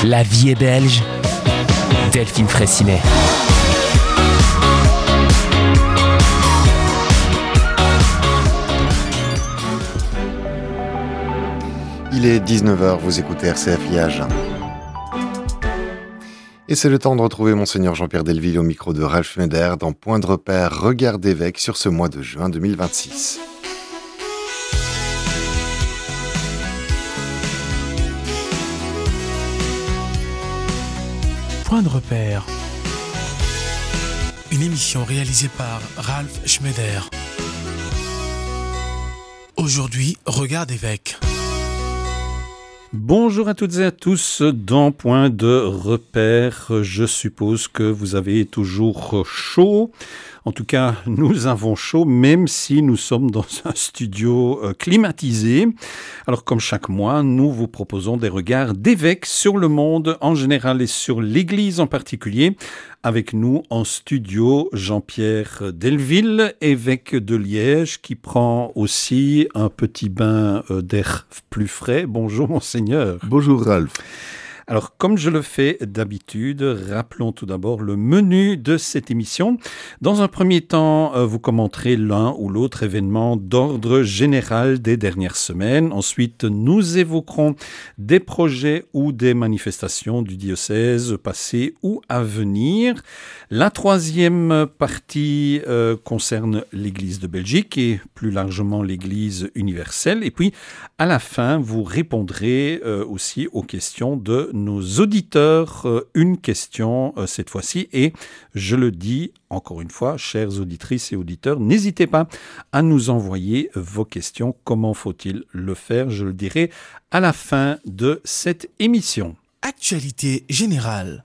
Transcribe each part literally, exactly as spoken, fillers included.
La vie est belge. Delphine Fraissinet. Il est dix-neuf heures, vous écoutez R C F Liège. Et c'est le temps de retrouver Monseigneur Jean-Pierre Delville au micro de Ralph Schneider dans Point de repère, regard d'évêque sur ce mois de juin deux mille vingt-six. Point de repère. Une émission réalisée par Ralph Schneider. Aujourd'hui, regard d'évêque. Bonjour à toutes et à tous, dans Point de repère, je suppose que vous avez toujours chaud. En tout cas, nous avons chaud, même si nous sommes dans un studio euh, climatisé. Alors, comme chaque mois, nous vous proposons des regards d'évêques sur le monde en général et sur l'Église en particulier. Avec nous en studio, Jean-Pierre Delville, évêque de Liège, qui prend aussi un petit bain euh, d'air plus frais. Bonjour, Monseigneur. Bonjour, Ralph. Alors, comme je le fais d'habitude, rappelons tout d'abord le menu de cette émission. Dans un premier temps, euh, vous commenterez l'un ou l'autre événement d'ordre général des dernières semaines. Ensuite, nous évoquerons des projets ou des manifestations du diocèse passées ou à venir. La troisième partie euh, concerne l'Église de Belgique et plus largement l'Église universelle. Et puis, à la fin, vous répondrez euh, aussi aux questions de nos auditeurs. Euh, une question euh, cette fois-ci, et je le dis encore une fois, chères auditrices et auditeurs, n'hésitez pas à nous envoyer vos questions. Comment faut-il le faire? Je le dirai à la fin de cette émission. Actualité générale.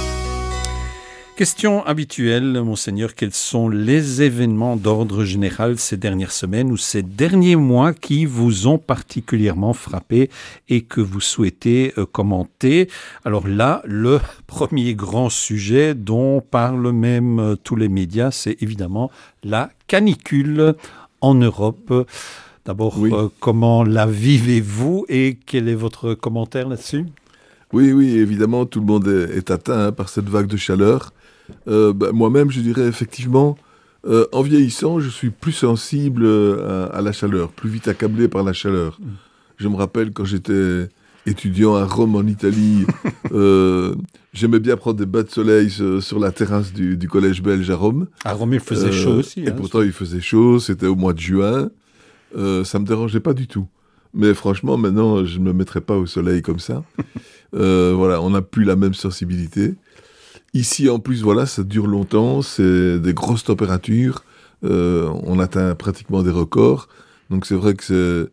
Question habituelle, Monseigneur, quels sont les événements d'ordre général ces dernières semaines ou ces derniers mois qui vous ont particulièrement frappé et que vous souhaitez euh, commenter? Alors là, le premier grand sujet dont parlent même euh, tous les médias, c'est évidemment la canicule en Europe. D'abord, oui. euh, comment la vivez-vous et quel est votre commentaire là-dessus? Oui, oui, évidemment, tout le monde est, est atteint hein, par cette vague de chaleur. Euh, bah, moi-même, je dirais effectivement, euh, en vieillissant, je suis plus sensible à, à la chaleur, plus vite accablé par la chaleur. Mm. Je me rappelle quand j'étais étudiant à Rome, en Italie, euh, j'aimais bien prendre des bas de soleil sur la terrasse du, du collège belge à Rome. À Rome, il faisait euh, chaud aussi. Et hein, pourtant, il faisait chaud, c'était au mois de juin. Euh, ça ne me dérangeait pas du tout. Mais franchement, maintenant, je ne me mettrais pas au soleil comme ça. euh, voilà, on n'a plus la même sensibilité. Ici, en plus, voilà, ça dure longtemps, c'est des grosses températures, euh, on atteint pratiquement des records, donc c'est vrai que c'est,